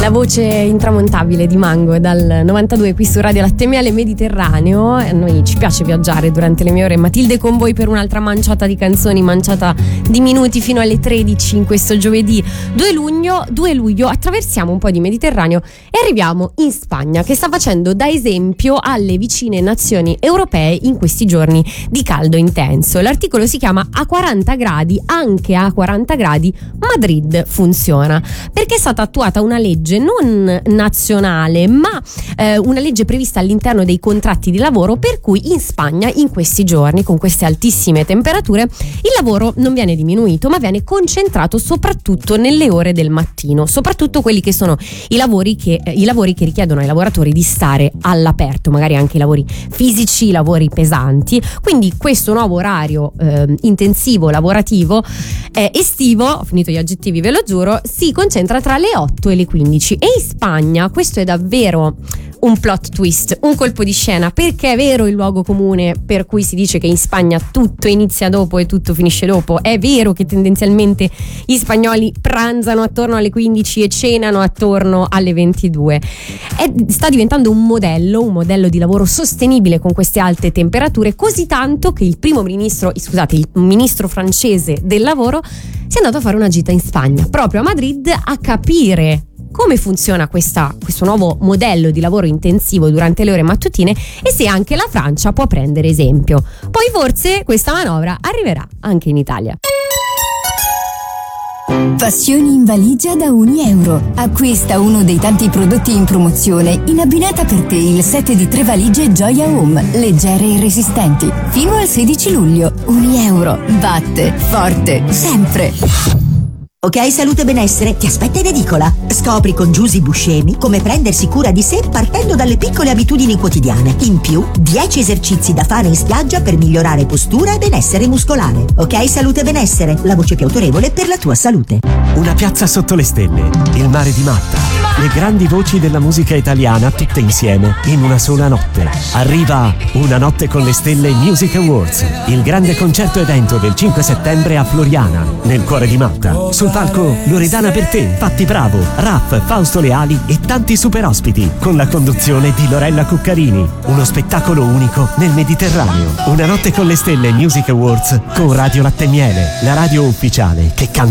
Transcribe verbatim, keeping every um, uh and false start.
La voce intramontabile di Mango dal novantadue qui su Radio Latte Miele Mediterraneo. A noi ci piace viaggiare durante le mie ore. Matilde con voi per un'altra manciata di canzoni, manciata di minuti fino alle tredici in questo giovedì due luglio. due luglio attraversiamo un po' di Mediterraneo e arriviamo in Spagna, che sta facendo da esempio alle vicine nazioni europee in questi giorni di caldo intenso. L'articolo si chiama A quaranta gradi, anche a quaranta gradi Madrid funziona, perché è stata attuata una legge non nazionale ma eh, una legge prevista all'interno dei contratti di lavoro, per cui in Spagna in questi giorni, con queste altissime temperature, il lavoro non viene diminuito ma viene concentrato soprattutto nelle ore del mattino, soprattutto quelli che sono i lavori che, eh, i lavori che richiedono ai lavoratori di stare all'aperto, magari anche i lavori fisici, i lavori pesanti. Quindi questo nuovo orario eh, intensivo lavorativo eh, estivo, ho finito gli aggettivi ve lo giuro, si concentra tra le otto e le quindici. E in Spagna questo è davvero un plot twist, un colpo di scena, perché è vero il luogo comune per cui si dice che in Spagna tutto inizia dopo e tutto finisce dopo. È vero che tendenzialmente gli spagnoli pranzano attorno alle quindici e cenano attorno alle ventidue. È, sta diventando un modello, un modello di lavoro sostenibile con queste alte temperature, così tanto che il primo ministro, scusate, il ministro francese del lavoro si è andato a fare una gita in Spagna, proprio a Madrid, a capire come funziona questa, questo nuovo modello di lavoro intensivo durante le ore mattutine e se anche la Francia può prendere esempio. Poi forse questa manovra arriverà anche in Italia. Passioni in valigia da un euro. Acquista uno dei tanti prodotti in promozione in abbinata per te il set di tre valigie Gioia Home, leggere e resistenti. Fino al sedici luglio. Un euro. Batte forte sempre. Ok Salute Benessere ti aspetta in edicola. Scopri con Giusy Buscemi come prendersi cura di sé partendo dalle piccole abitudini quotidiane. In più, dieci esercizi da fare in spiaggia per migliorare postura e benessere muscolare. Ok Salute Benessere, la voce più autorevole per la tua salute. Una piazza sotto le stelle, il mare di Matta, le grandi voci della musica italiana tutte insieme in una sola notte. Arriva Una notte con le stelle Music Awards, il grande concerto evento del cinque settembre a Floriana, nel cuore di Matta. Sul palco Loredana Bertè, Patti Bravo, Raff, Fausto Leali e tanti super ospiti, con la conduzione di Lorella Cuccarini. Uno spettacolo unico nel Mediterraneo. Una notte con le stelle Music Awards con Radio Latte Miele, la radio ufficiale che canta